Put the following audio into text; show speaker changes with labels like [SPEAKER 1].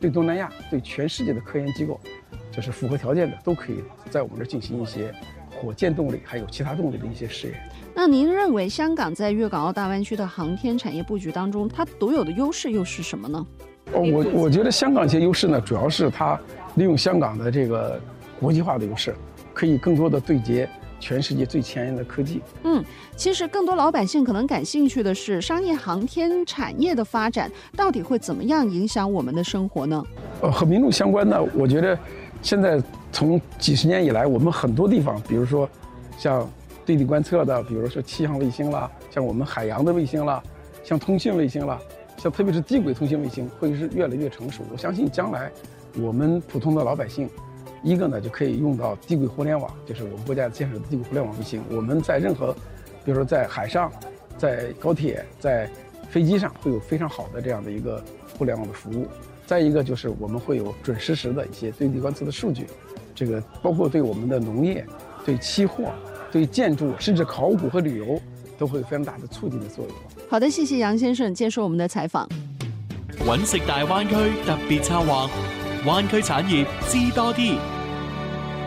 [SPEAKER 1] 对东南亚、对全世界的科研机构，就是符合条件的，都可以在我们这儿进行一些火箭动力还有其他动力的一些试验。
[SPEAKER 2] 那您认为香港在粤港澳大湾区的航天产业布局当中，它独有的优势又是什么呢？
[SPEAKER 1] 我觉得香港一些优势呢，主要是它利用香港的这个国际化的优势，可以更多的对接全世界最前沿的科技。
[SPEAKER 2] 其实更多老百姓可能感兴趣的是，商业航天产业的发展到底会怎么样影响我们的生活呢？
[SPEAKER 1] 和民众相关的，我觉得现在从几十年以来，我们很多地方，比如说像对地观测的，比如说气象卫星啦，像我们海洋的卫星啦，像通信卫星啦，像特别是低轨通信卫星，会是越来越成熟。我相信将来我们普通的老百姓，一个呢就可以用到低轨互联网，就是我们国家建设的低轨互联网卫星。我们在任何，比如说在海上、在高铁、在飞机上，会有非常好的这样的一个互联网的服务。再一个就是我们会有准实时的一些对地观测的数据，这个包括对我们的农业、对期货、对建筑，甚至考古和旅游，都会有非常大的促进的作用。
[SPEAKER 2] 好的，谢谢杨先生接受我们的采访。
[SPEAKER 3] 揾食大灣區特別策劃，灣區產業知多啲。